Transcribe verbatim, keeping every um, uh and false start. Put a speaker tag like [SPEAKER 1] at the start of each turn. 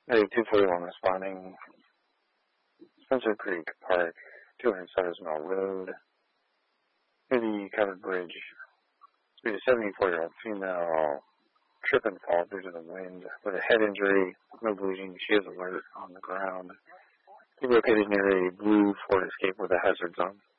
[SPEAKER 1] Hey, two forty-one responding. Spencer Creek Park, two hundred Sutter's Mill Road, near the covered bridge. There's a seventy-four-year-old female trip and fall due to the wind with a head injury, no bleeding. She is alert on the ground. She's located near a blue Ford Escape with a hazard zone.